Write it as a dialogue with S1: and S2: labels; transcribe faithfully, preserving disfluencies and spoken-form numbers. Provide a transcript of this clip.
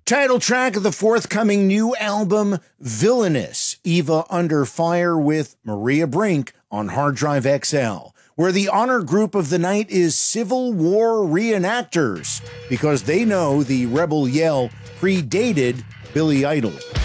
S1: Title track of the forthcoming new album, Villainous, Eva Under Fire with Maria Brink on Hard Drive X L, where the honor group of the night is Civil War reenactors, because they know the Rebel Yell predated Billy Idol.